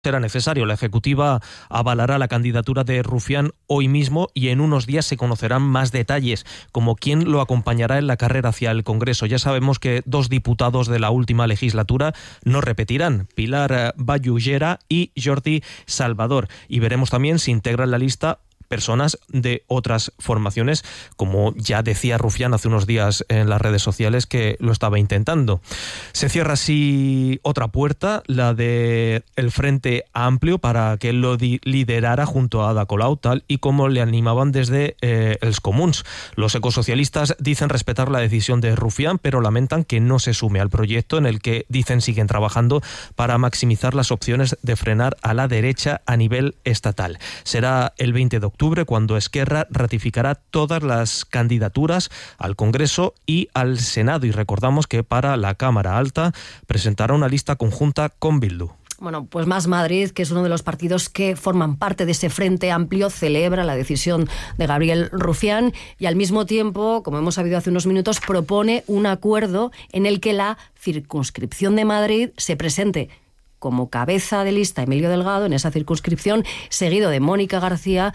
será necesario. La Ejecutiva avalará la candidatura de Rufián hoy mismo y en unos días se conocerán más detalles, como quién lo acompañará en la carrera hacia el Congreso. Ya sabemos que 2 diputados de la última legislatura no repetirán, Pilar Vallugera y Jordi Salvador. Y veremos también si integran la lista personas de otras formaciones, como ya decía Rufián hace unos días en las redes sociales que lo estaba intentando. Se cierra así otra puerta, la de el Frente Amplio, para que él lo liderara junto a Ada Colau, tal y como le animaban desde els Comuns. Los ecosocialistas dicen respetar la decisión de Rufián, pero lamentan que no se sume al proyecto en el que dicen siguen trabajando para maximizar las opciones de frenar a la derecha a nivel estatal. Será el 20 de octubre cuando Esquerra ratificará todas las candidaturas al Congreso y al Senado. Y recordamos que para la Cámara Alta presentará una lista conjunta con Bildu. Bueno, pues Más Madrid, que es uno de los partidos que forman parte de ese Frente Amplio, celebra la decisión de Gabriel Rufián y al mismo tiempo, como hemos sabido hace unos minutos, propone un acuerdo en el que la circunscripción de Madrid se presente como cabeza de lista Emilio Delgado en esa circunscripción, seguido de Mónica García,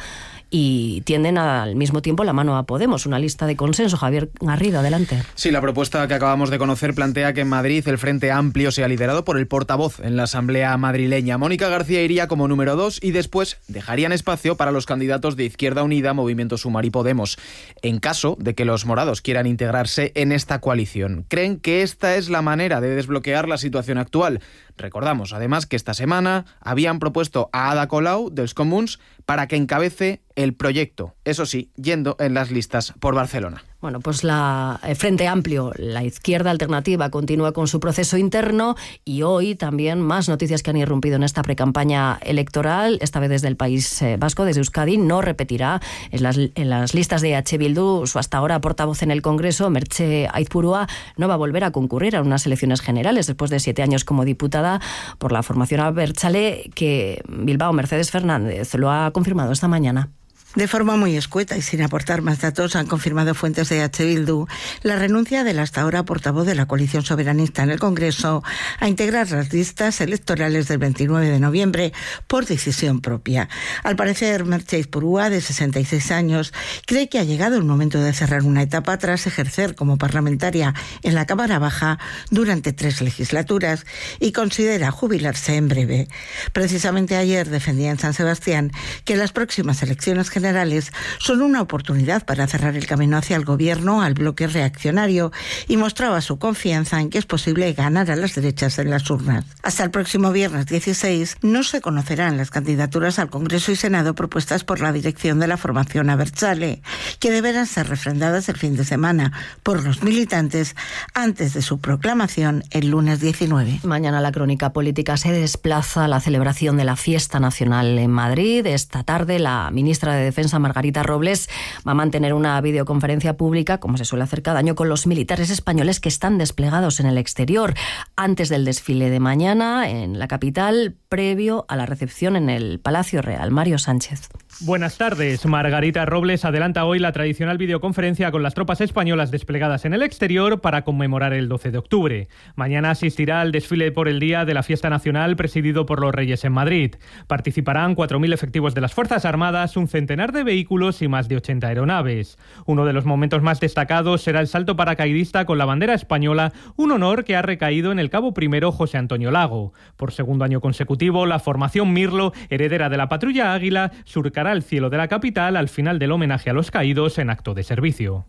y tienden al mismo tiempo la mano a Podemos, una lista de consenso. Javier Garrido, adelante. Sí, la propuesta que acabamos de conocer plantea que en Madrid el Frente Amplio sea liderado por el portavoz en la Asamblea madrileña. Mónica García iría como número 2 y después dejarían espacio para los candidatos de Izquierda Unida, Movimiento Sumar y Podemos, en caso de que los morados quieran integrarse en esta coalición. Creen que esta es la manera de desbloquear la situación actual. Recordamos, además, que esta semana habían propuesto a Ada Colau, dels Comuns, para que encabece el proyecto, eso sí, yendo en las listas por Barcelona. Bueno, pues el Frente Amplio, la izquierda alternativa, continúa con su proceso interno y hoy también más noticias que han irrumpido en esta precampaña electoral, esta vez desde el País Vasco, desde Euskadi. No repetirá en las listas de EH Bildu su hasta ahora portavoz en el Congreso, Merche Aizpurua, no va a volver a concurrir a unas elecciones generales después de 7 años como diputada por la formación abertzale, que Bilbao Mercedes Fernández lo ha confirmado esta mañana. De forma muy escueta y sin aportar más datos, han confirmado fuentes de EH Bildu la renuncia del hasta ahora portavoz de la coalición soberanista en el Congreso a integrar las listas electorales del 29 de noviembre por decisión propia. Al parecer, Merche Aizpurua, de 66 años, cree que ha llegado el momento de cerrar una etapa tras ejercer como parlamentaria en la Cámara Baja durante 3 legislaturas y considera jubilarse en breve. Precisamente ayer defendía en San Sebastián que las próximas elecciones generales son una oportunidad para cerrar el camino hacia el gobierno al bloque reaccionario y mostraba su confianza en que es posible ganar a las derechas en las urnas. Hasta el próximo viernes 16 no se conocerán las candidaturas al Congreso y Senado propuestas por la dirección de la formación abertzale, que deberán ser refrendadas el fin de semana por los militantes antes de su proclamación el lunes 19. Mañana la crónica política se desplaza a la celebración de la Fiesta Nacional en Madrid. Esta tarde la ministra de Defensa, Margarita Robles, va a mantener una videoconferencia pública, como se suele hacer cada año, con los militares españoles que están desplegados en el exterior antes del desfile de mañana en la capital, previo a la recepción en el Palacio Real. Mario Sánchez. Buenas tardes. Margarita Robles adelanta hoy la tradicional videoconferencia con las tropas españolas desplegadas en el exterior para conmemorar el 12 de octubre. Mañana asistirá al desfile por el Día de la Fiesta Nacional presidido por los Reyes en Madrid. Participarán 4.000 efectivos de las Fuerzas Armadas, un centenar de vehículos y más de 80 aeronaves. Uno de los momentos más destacados será el salto paracaidista con la bandera española, un honor que ha recaído en el cabo primero José Antonio Lago. Por segundo año consecutivo, la formación Mirlo, heredera de la Patrulla Águila, surcará el cielo de la capital al final del homenaje a los caídos en acto de servicio.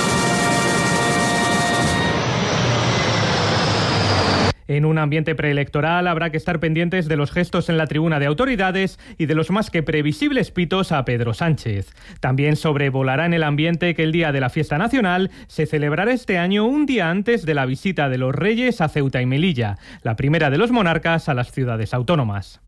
En un ambiente preelectoral habrá que estar pendientes de los gestos en la tribuna de autoridades y de los más que previsibles pitos a Pedro Sánchez. También sobrevolará en el ambiente que el día de la fiesta nacional se celebrará este año un día antes de la visita de los Reyes a Ceuta y Melilla, la primera de los monarcas a las ciudades autónomas.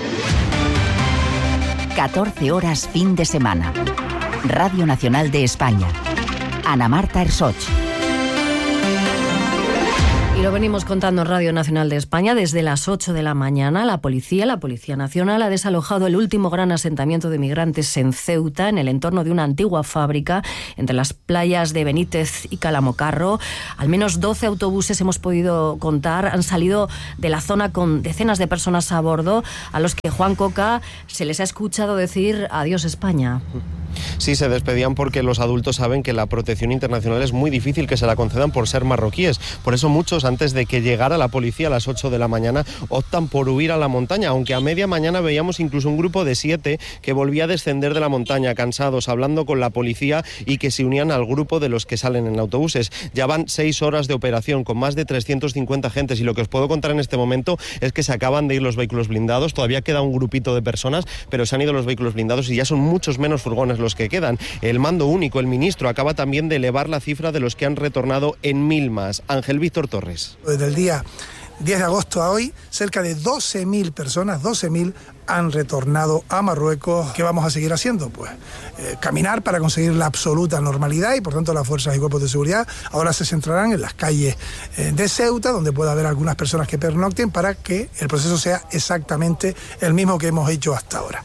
14 horas fin de semana. Radio Nacional de España. Ana Marta Ersoch. Y lo venimos contando en Radio Nacional de España. Desde las 8 de la mañana, la Policía Nacional, ha desalojado el último gran asentamiento de migrantes en Ceuta, en el entorno de una antigua fábrica, entre las playas de Benítez y Calamocarro. Al menos 12 autobuses, hemos podido contar, han salido de la zona con decenas de personas a bordo, a los que, Juan Coca, se les ha escuchado decir adiós España. Sí, se despedían porque los adultos saben que la protección internacional es muy difícil que se la concedan por ser marroquíes. Por eso muchos, antes de que llegara la policía a las 8 de la mañana, optan por huir a la montaña, aunque a media mañana veíamos incluso un grupo de 7 que volvía a descender de la montaña, cansados, hablando con la policía, y que se unían al grupo de los que salen en autobuses. Ya van 6 horas de operación con más de 350 agentes, y lo que os puedo contar en este momento es que se acaban de ir los vehículos blindados. Todavía queda un grupito de personas, pero se han ido los vehículos blindados y ya son muchos menos furgones los que quedan. El mando único, el ministro, acaba también de elevar la cifra de los que han retornado en 1.000 más. Ángel Víctor Torres. Desde el día 10 de agosto a hoy, cerca de 12.000 personas, 12.000 han retornado a Marruecos. ¿Qué vamos a seguir haciendo? Pues caminar para conseguir la absoluta normalidad, y por tanto las fuerzas y cuerpos de seguridad ahora se centrarán en las calles de Ceuta, donde pueda haber algunas personas que pernocten, para que el proceso sea exactamente el mismo que hemos hecho hasta ahora.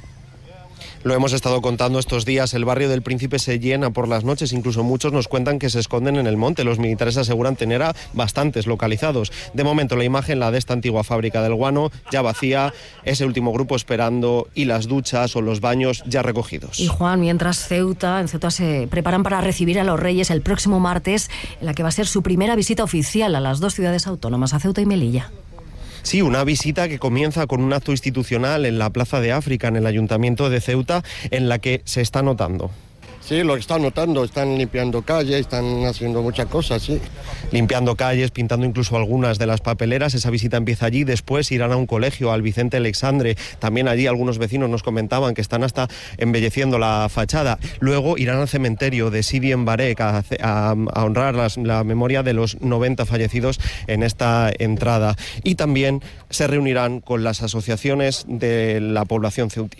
Lo hemos estado contando estos días, el barrio del Príncipe se llena por las noches, incluso muchos nos cuentan que se esconden en el monte. Los militares aseguran tener a bastantes localizados. De momento la imagen, la de esta antigua fábrica del guano, ya vacía, ese último grupo esperando, y las duchas o los baños ya recogidos. Y Juan, mientras en Ceuta se preparan para recibir a los Reyes el próximo martes, en la que va a ser su primera visita oficial a las 2 ciudades autónomas, a Ceuta y Melilla. Sí, una visita que comienza con un acto institucional en la Plaza de África, en el Ayuntamiento de Ceuta, en la que se está notando. Sí, lo están notando, están limpiando calles, están haciendo muchas cosas, sí. Limpiando calles, pintando incluso algunas de las papeleras. Esa visita empieza allí, después irán a un colegio, al Vicente Alexandre. También allí algunos vecinos nos comentaban que están hasta embelleciendo la fachada. Luego irán al cementerio de Sidi en Barek a honrar la memoria de los 90 fallecidos en esta entrada. Y también se reunirán con las asociaciones de la población ceutí.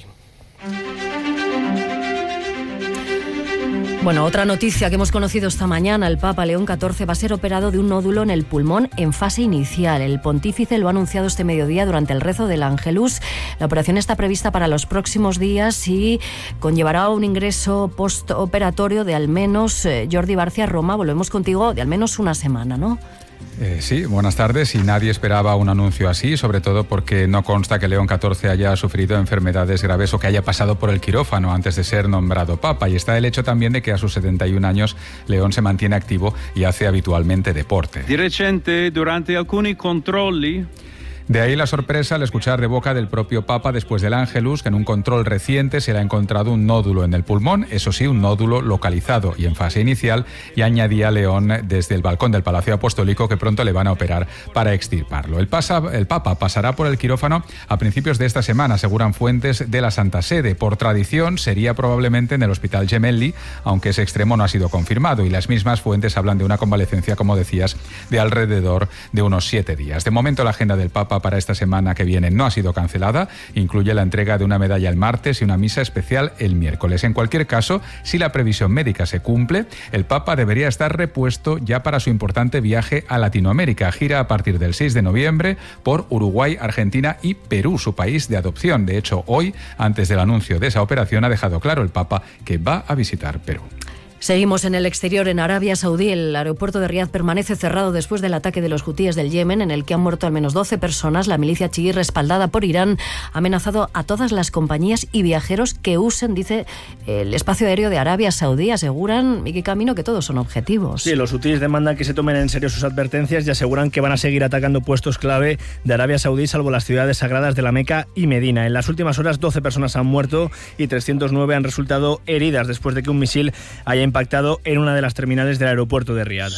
Bueno, otra noticia que hemos conocido esta mañana: el Papa León XIV va a ser operado de un nódulo en el pulmón en fase inicial. El pontífice lo ha anunciado este mediodía durante el rezo del Ángelus. La operación está prevista para los próximos días y conllevará un ingreso postoperatorio de al menos, Jordi Barcia, Roma, volvemos contigo, de al menos una semana, ¿no? Sí, buenas tardes. Y nadie esperaba un anuncio así, sobre todo porque no consta que León XIV haya sufrido enfermedades graves o que haya pasado por el quirófano antes de ser nombrado papa. Y está el hecho también de que a sus 71 años León se mantiene activo y hace habitualmente deporte. Di recente, durante alcuni controlli... De ahí la sorpresa al escuchar de boca del propio Papa después del Ángelus que en un control reciente se le ha encontrado un nódulo en el pulmón, eso sí, un nódulo localizado y en fase inicial, y añadía León desde el balcón del Palacio Apostólico que pronto le van a operar para extirparlo. El Papa pasará por el quirófano a principios de esta semana, aseguran fuentes de la Santa Sede. Por tradición sería probablemente en el Hospital Gemelli, aunque ese extremo no ha sido confirmado, y las mismas fuentes hablan de una convalecencia, como decías, de alrededor de unos 7 días. De momento la agenda del Papa para esta semana que viene no ha sido cancelada, incluye la entrega de una medalla el martes y una misa especial el miércoles. En cualquier caso, si la previsión médica se cumple, el Papa debería estar repuesto ya para su importante viaje a Latinoamérica. Gira a partir del 6 de noviembre por Uruguay, Argentina y Perú, su país de adopción. De hecho, hoy, antes del anuncio de esa operación, ha dejado claro el Papa que va a visitar Perú. Seguimos en el exterior, en Arabia Saudí. El aeropuerto de Riad permanece cerrado después del ataque de los hutíes del Yemen, en el que han muerto al menos 12 personas. La milicia chií, respaldada por Irán, ha amenazado a todas las compañías y viajeros que usen, dice, el espacio aéreo de Arabia Saudí. Aseguran, Miki Camino, que todos son objetivos. Sí, los hutíes demandan que se tomen en serio sus advertencias y aseguran que van a seguir atacando puestos clave de Arabia Saudí, salvo las ciudades sagradas de la Meca y Medina. En las últimas horas, 12 personas han muerto y 309 han resultado heridas después de que un misil haya impactado en una de las terminales del aeropuerto de Riad.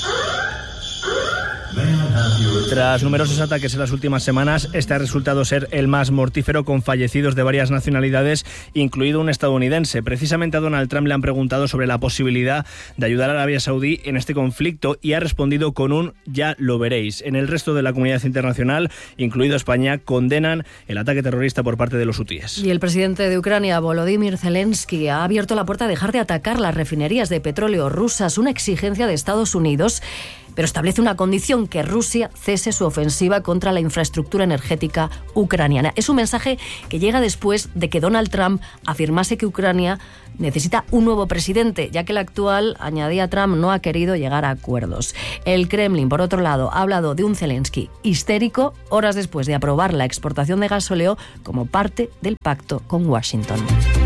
Tras numerosos ataques en las últimas semanas, este ha resultado ser el más mortífero, con fallecidos de varias nacionalidades, incluido un estadounidense. Precisamente a Donald Trump le han preguntado sobre la posibilidad de ayudar a Arabia Saudí en este conflicto y ha respondido con un "ya lo veréis". En el resto de la comunidad internacional, incluido España, condenan el ataque terrorista por parte de los hutíes. Y el presidente de Ucrania, Volodymyr Zelensky, ha abierto la puerta a dejar de atacar las refinerías de petróleo rusas, una exigencia de Estados Unidos, pero establece una condición: que Rusia cese su ofensiva contra la infraestructura energética ucraniana. Es un mensaje que llega después de que Donald Trump afirmase que Ucrania necesita un nuevo presidente, ya que el actual, añadía Trump, no ha querido llegar a acuerdos. El Kremlin, por otro lado, ha hablado de un Zelensky histérico horas después de aprobar la exportación de gasóleo como parte del pacto con Washington.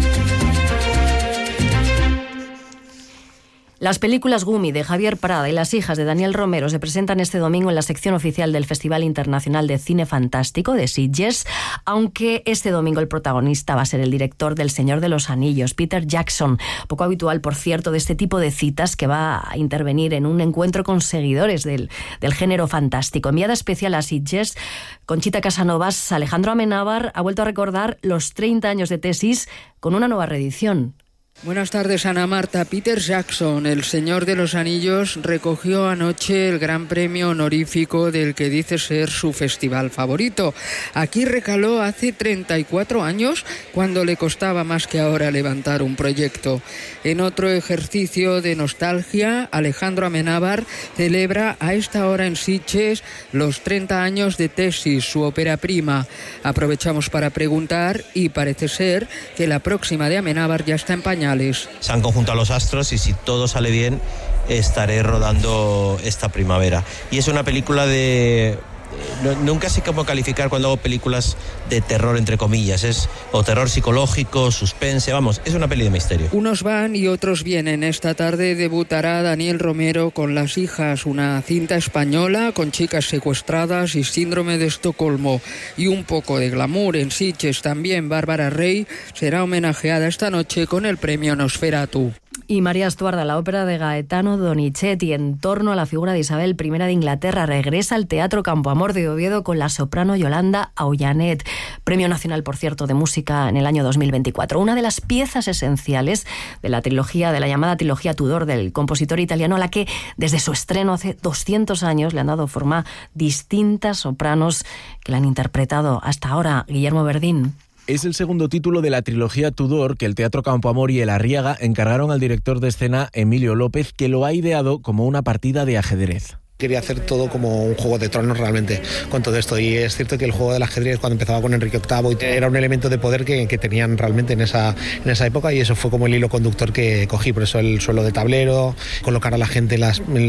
Las películas Gumi de Javier Prada y Las hijas de Daniel Romero se presentan este domingo en la sección oficial del Festival Internacional de Cine Fantástico de Sitges, aunque este domingo el protagonista va a ser el director del Señor de los Anillos, Peter Jackson. Poco habitual, por cierto, de este tipo de citas, que va a intervenir en un encuentro con seguidores del género fantástico. Enviada especial a Sitges, Conchita Casanovas, Alejandro Amenábar ha vuelto a recordar los 30 años de tesis con una nueva reedición. Buenas tardes, Ana Marta. Peter Jackson, el Señor de los Anillos, recogió anoche el gran premio honorífico del que dice ser su festival favorito. Aquí recaló hace 34 años, cuando le costaba más que ahora levantar un proyecto. En otro ejercicio de nostalgia, Alejandro Amenábar celebra a esta hora en Sitges los 30 años de Tesis, su ópera prima. Aprovechamos para preguntar y parece ser que la próxima de Amenábar ya está en pañales. Se han conjuntado los astros y si todo sale bien estaré rodando esta primavera. Y es una película de... Nunca sé cómo calificar cuando hago películas de terror, entre comillas. Es o terror psicológico, suspense, vamos, es una peli de misterio. Unos van y otros vienen. Esta tarde debutará Daniel Romero con Las hijas, una cinta española con chicas secuestradas y síndrome de Estocolmo. Y un poco de glamour. En Sitges también Bárbara Rey será homenajeada esta noche con el premio Nosferatu. Y María Estuarda, la ópera de Gaetano Donizetti en torno a la figura de Isabel I de Inglaterra, regresa al Teatro Campoamor de Oviedo con la soprano Yolanda Aullanet, Premio Nacional, por cierto, de Música en el año 2024. Una de las piezas esenciales de la llamada trilogía Tudor del compositor italiano, a la que desde su estreno hace 200 años le han dado forma distintas sopranos que la han interpretado hasta ahora. Guillermo Verdín. Es el segundo título de la trilogía Tudor que el Teatro Campoamor y el Arriaga encargaron al director de escena Emilio López, que lo ha ideado como una partida de ajedrez. Quería hacer todo como un Juego de Tronos realmente con todo esto, y es cierto que el juego del ajedrez, cuando empezaba con Enrique VIII, era un elemento de poder que tenían realmente en esa época, y eso fue como el hilo conductor que cogí. Por eso el suelo de tablero, colocar a la gente en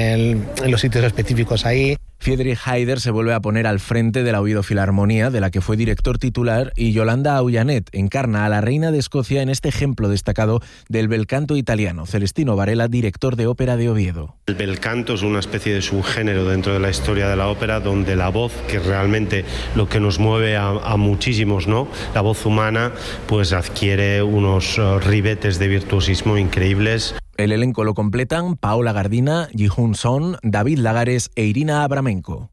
los sitios específicos ahí. Friedrich Heider se vuelve a poner al frente de la Oviedo Filarmonía, de la que fue director titular, y Yolanda Aullanet encarna a la reina de Escocia en este ejemplo destacado del bel canto italiano. Celestino Varela, director de ópera de Oviedo. El bel canto es una especie de subgénero dentro de la historia de la ópera, donde la voz, que realmente lo que nos mueve a muchísimos, ¿no? La voz humana, pues adquiere unos ribetes de virtuosismo increíbles. El elenco lo completan Paola Gardina, Ji-Hoon Son, David Lagares e Irina Abramenko.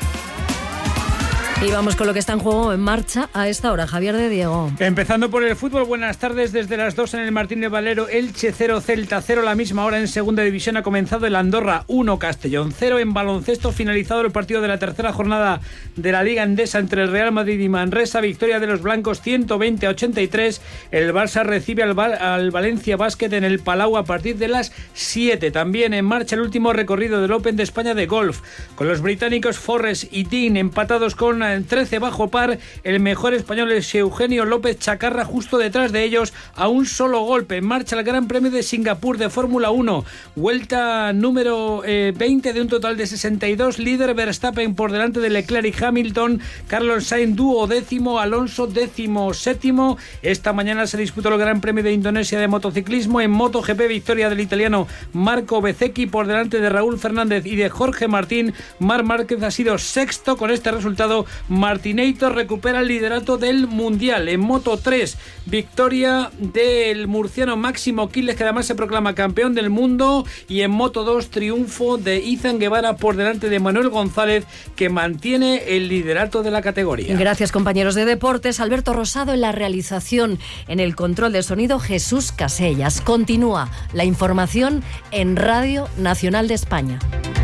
Y vamos con lo que está en juego en marcha a esta hora. Javier de Diego. Empezando por el fútbol, buenas tardes. Desde las 2 en el Martínez Valero, Elche 0, Celta 0. La misma hora en segunda división ha comenzado el Andorra 1, Castellón 0. En baloncesto, finalizado el partido de la tercera jornada de la Liga Endesa entre el Real Madrid y Manresa. Victoria de los blancos 120-83. El Barça recibe al Valencia Basket en el Palau a partir de las 7. También en marcha el último recorrido del Open de España de golf, con los británicos Forrest y Dean empatados con 13 bajo par. El mejor español es Eugenio López Chacarra, justo detrás de ellos a un solo golpe. En marcha el Gran Premio de Singapur de Fórmula 1, vuelta número 20 de un total de 62, líder Verstappen por delante de Leclerc y Hamilton, Carlos Sainz duodécimo, Alonso 17º. Esta mañana se disputó el Gran Premio de Indonesia de motociclismo. En MotoGP, victoria del italiano Marco Bezzecchi por delante de Raúl Fernández y de Jorge Martín. Marc Márquez ha sido sexto. Con este resultado, Martinator recupera el liderato del Mundial. En Moto 3, victoria del murciano Máximo Quiles, que además se proclama campeón del mundo. Y en Moto 2, triunfo de Izan Guevara por delante de Manuel González, que mantiene el liderato de la categoría. Gracias, compañeros de deportes. Alberto Rosado en la realización, en el control de sonido Jesús Casellas. Continúa la información en Radio Nacional de España.